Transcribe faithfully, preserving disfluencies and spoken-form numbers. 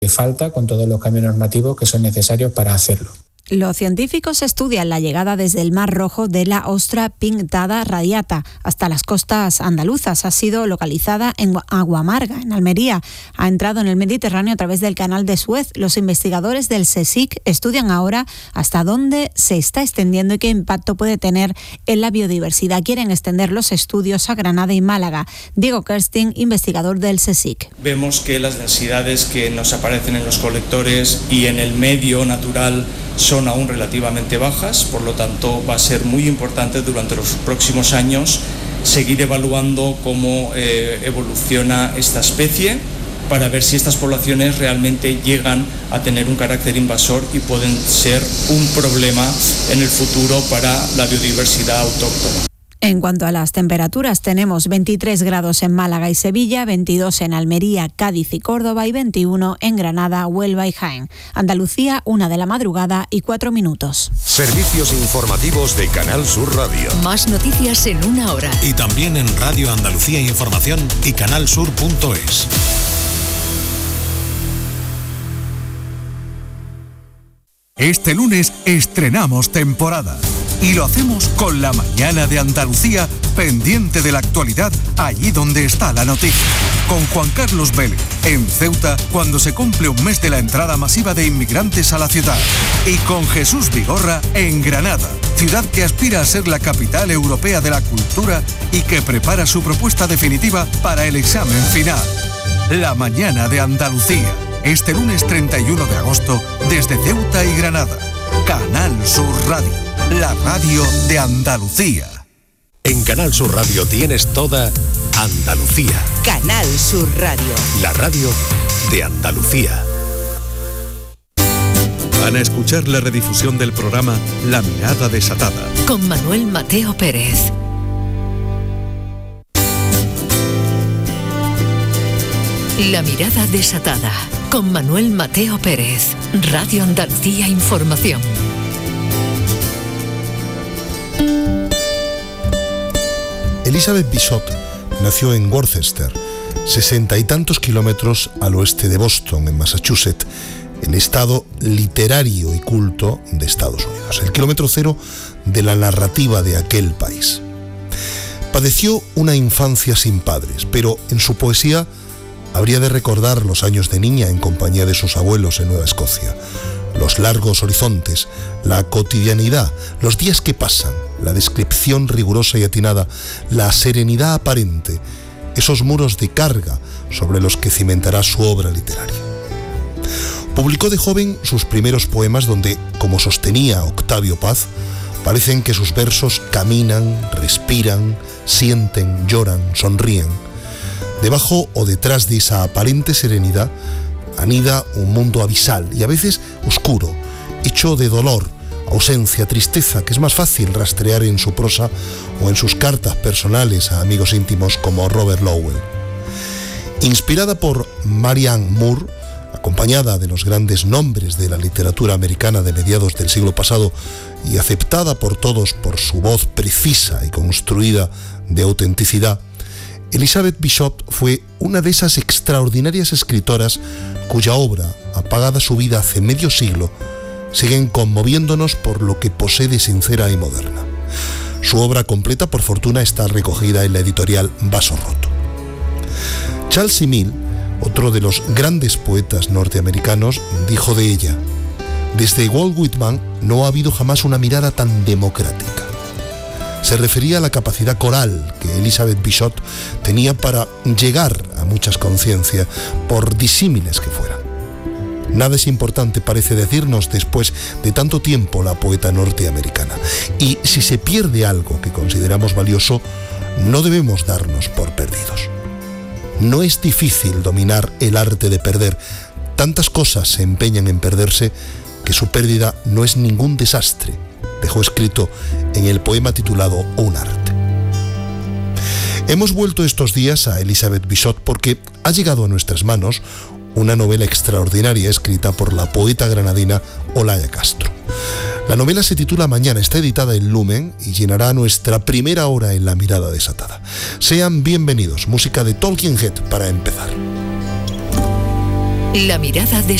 falta con todos los cambios normativos que son necesarios para hacerlo. Los científicos estudian la llegada desde el Mar Rojo de la ostra pintada radiata hasta las costas andaluzas. Ha sido localizada en Aguamarga, en Almería. Ha entrado en el Mediterráneo a través del canal de Suez. Los investigadores del CSIC estudian ahora hasta dónde se está extendiendo y qué impacto puede tener en la biodiversidad. Quieren extender los estudios a Granada y Málaga. Diego Kersting, investigador del CSIC. Vemos que las densidades que nos aparecen en los colectores y en el medio natural son aún relativamente bajas, por lo tanto va a ser muy importante durante los próximos años seguir evaluando cómo eh, evoluciona esta especie para ver si estas poblaciones realmente llegan a tener un carácter invasor y pueden ser un problema en el futuro para la biodiversidad autóctona. En cuanto a las temperaturas, tenemos veintitrés grados en Málaga y Sevilla, veintidós en Almería, Cádiz y Córdoba y veintiuno en Granada, Huelva y Jaén. Andalucía, una de la madrugada y cuatro minutos. Servicios informativos de Canal Sur Radio. Más noticias en una hora. Y también en Radio Andalucía Información y canalsur punto es. Este lunes estrenamos temporada y lo hacemos con la mañana de Andalucía, pendiente de la actualidad allí donde está la noticia. Con Juan Carlos Vélez en Ceuta cuando se cumple un mes de la entrada masiva de inmigrantes a la ciudad. Y con Jesús Vigorra en Granada, ciudad que aspira a ser la capital europea de la cultura y que prepara su propuesta definitiva para el examen final. La mañana de Andalucía. Este lunes treinta y uno de agosto, desde Ceuta y Granada. Canal Sur Radio, la radio de Andalucía. En Canal Sur Radio tienes toda Andalucía. Canal Sur Radio. La radio de Andalucía. Van a escuchar la redifusión del programa La Mirada Desatada. Con Manuel Mateo Pérez. La Mirada Desatada, con Manuel Mateo Pérez, Radio Andalucía Información. Elizabeth Bishop nació en Worcester, sesenta y tantos kilómetros al oeste de Boston, en Massachusetts, el estado literario y culto de Estados Unidos, el kilómetro cero de la narrativa de aquel país. Padeció una infancia sin padres, pero en su poesía habría de recordar los años de niña en compañía de sus abuelos en Nueva Escocia, los largos horizontes, la cotidianidad, los días que pasan, la descripción rigurosa y atinada, la serenidad aparente, esos muros de carga sobre los que cimentará su obra literaria. Publicó de joven sus primeros poemas donde, como sostenía Octavio Paz, parecen que sus versos caminan, respiran, sienten, lloran, sonríen. Debajo o detrás de esa aparente serenidad anida un mundo abisal y a veces oscuro, hecho de dolor, ausencia, tristeza, que es más fácil rastrear en su prosa o en sus cartas personales a amigos íntimos como Robert Lowell. Inspirada por Marianne Moore, acompañada de los grandes nombres de la literatura americana de mediados del siglo pasado y aceptada por todos por su voz precisa y construida de autenticidad, Elizabeth Bishop fue una de esas extraordinarias escritoras cuya obra, apagada su vida hace medio siglo, siguen conmoviéndonos por lo que posee de sincera y moderna. Su obra completa, por fortuna, está recogida en la editorial Vaso Roto. Charles Emile, otro de los grandes poetas norteamericanos, dijo de ella: desde Walt Whitman no ha habido jamás una mirada tan democrática. Se refería a la capacidad coral que Elizabeth Bishop tenía para llegar a muchas conciencias, por disímiles que fueran. Nada es importante, parece decirnos después de tanto tiempo la poeta norteamericana. Y si se pierde algo que consideramos valioso, no debemos darnos por perdidos. No es difícil dominar el arte de perder. Tantas cosas se empeñan en perderse que su pérdida no es ningún desastre, dejó escrito en el poema titulado Un arte. Hemos vuelto estos días a Elizabeth Bishop porque ha llegado a nuestras manos una novela extraordinaria escrita por la poeta granadina Olaya Castro. La novela se titula Mañana, está editada en Lumen y llenará nuestra primera hora en La Mirada Desatada. Sean bienvenidos, música de Talking Head para empezar. La mirada de